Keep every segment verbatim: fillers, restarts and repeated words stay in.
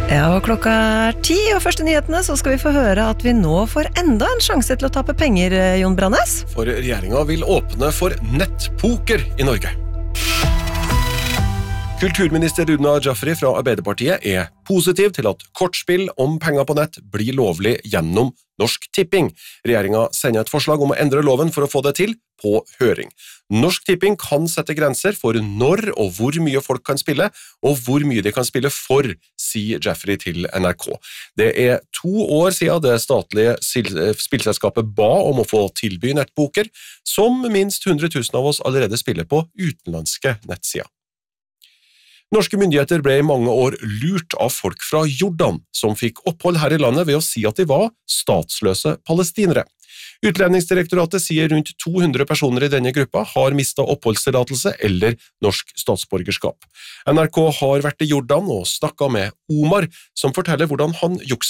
Ja, og klokka er ti, og første nyhetene så skal vi få høre at vi nå får enda en sjanse til å tappe penger, Jon Brannes. For regjeringen vil åpne for nettpoker i Norge. Kulturminister Runa Jaffery fra Arbeiderpartiet er positiv til at kortspill om penger på nett blir lovlig gjennom Norsk Tipping. Regjeringen sender et forslag om å endre loven for å få det til på høring. Norsk Tipping kan sette grenser for når og hvor mye folk kan spille, og hvor mye de kan spille for, sier Jaffery til N R K. Det er to år siden det statlige spillselskapet ba om å få tilby nettpoker, som minst hundre tusen av oss allerede spiller på utenlandske nettsider. Norske myndigheter ble i mange år lurt av folk fra Jordan, som fikk opphold her i landet ved å si at de var statsløse palestinere. Utlendingsdirektoratet sier rundt to hundre personer i denne gruppa har mistet oppholdstillatelse eller norsk statsborgerskap. N R K har vært i Jordan og snakket med Omar, som forteller hvordan han juksa.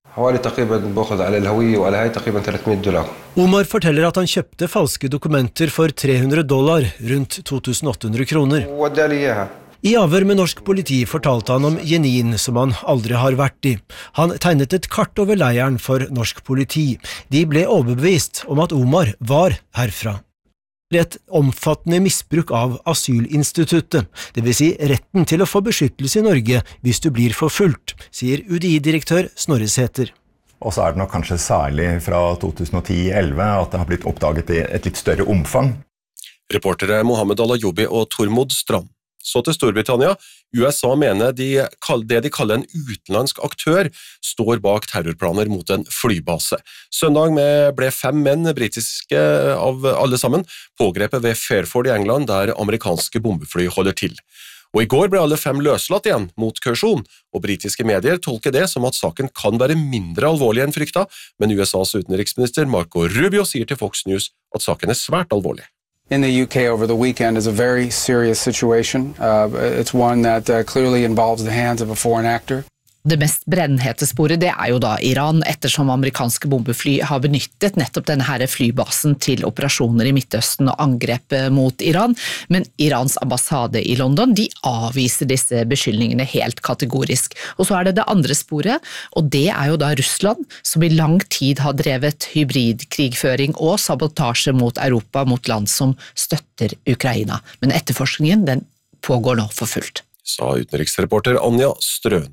Omar forteller at han kjøpte falske dokumenter for tre hundre dollar, rundt to tusen åtte hundre kroner. I avhør med norsk politi fortalte han om Jenin, som han aldri har vært i. Han tegnet et kart over leiren for norsk politi. De ble overbevist om at Omar var herfra. Det er et omfattende misbruk av asylinstituttet, det vil si retten til å få beskyttelse i Norge hvis du blir forfulgt, sier U D I-direktør Snorre Sæther. Og så er det nok kanskje særlig fra to tusen ti til elleve at det har blitt oppdaget i et litt større omfang. Reportere Mohammed Al-Ayoubi og Tormod Strand. Så til Storbritannia. U S A mener de, det de kaller en utenlandsk aktør står bak terrorplaner mot en flybase. Søndag ble fem menn, britiske av alle sammen, pågrepet ved Fairford i England, der amerikanske bombefly holder til. Og i går ble alle fem løslatt igjen mot kausjon, og britiske medier tolker det som at saken kan være mindre alvorlig enn frykta, men U S A's utenriksminister Marco Rubio sier til Fox News at saken er svært alvorlig. In the U K over the weekend is a very serious situation. Uh, it's one that uh, clearly involves the hands of a foreign actor. Det mest brennhete sporet det er jo da Iran, ettersom amerikanske bombefly har benyttet nettopp denne her flybasen til operasjoner i Midtøsten og angrep mot Iran, men Irans ambassade i London, de avviser disse beskyldningene helt kategorisk. Og så er det det andre sporet, og det er jo da Russland, som i lang tid har drevet hybridkrigføring og sabotasje mot Europa, mot land som støtter Ukraina. Men etterforskningen, den pågår nå for fullt. Sa utenriksreporter Anja Strønen.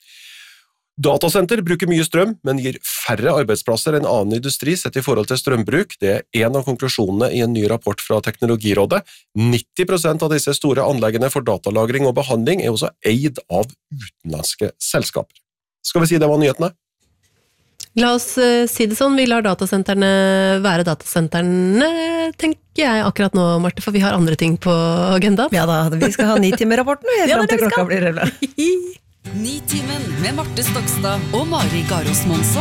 Datasenter bruker mye strøm, men gir færre arbeidsplasser enn annen industri sett i forhold til strømbruk. Det er en av konklusjonene i en ny rapport fra Teknologirådet. nitti prosent av disse store anleggene for datalagring og behandling er også eid av utenlandske selskaper. Skal vi si det var nyhetene? La oss uh, si det sånn, vi lar datasenterne være datasenterne, tenker jeg akkurat nå, Marte, for vi har andre ting på agendaen. Ja da, vi skal ha ni-timer-rapporten, og helt ja, frem til klokka blir det. Ni-timen med Marte Stokstad og Mari Garos Monsson.